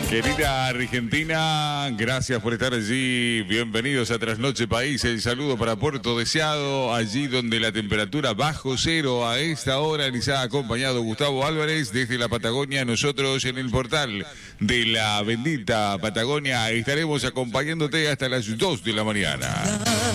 Querida Argentina, gracias por estar allí. Bienvenidos a Trasnoche País. El saludo para Puerto Deseado, allí donde la temperatura bajo cero a esta hora. Les ha acompañado Gustavo Álvarez desde la Patagonia. Nosotros en el portal de la bendita Patagonia estaremos acompañándote hasta las 2 de la mañana.